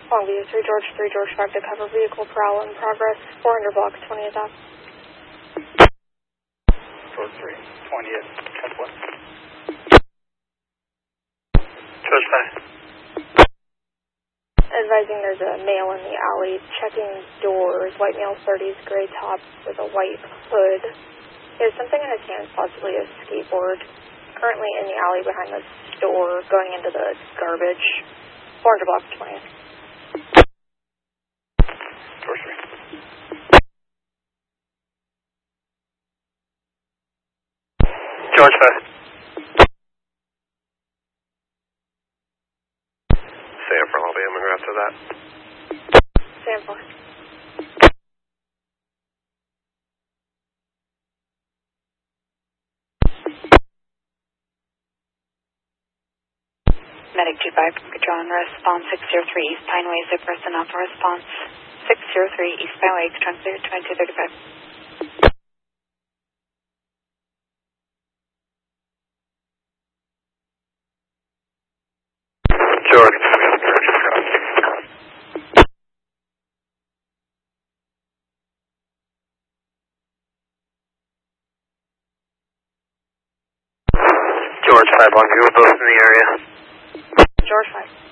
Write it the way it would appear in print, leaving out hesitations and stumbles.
Longview 3 George 5 to cover vehicle prowl in progress, 400 block 20th Ave. George 3, 20th, 10th West. George 5. Advising there's a male in the alley checking doors, white male 30s, gray top with a white hood. He has something in his hands, possibly a skateboard. Currently in the alley behind the store, going into the garbage, 400 block 20th. George 3. George 5. Sanford, I'll be in after that. Sanford. Medic 25, John, response 603 East Pineway, zip person alpha response 603 East Pineway, transfer 2235. George. George 5 on you, we're both in the area. George 5.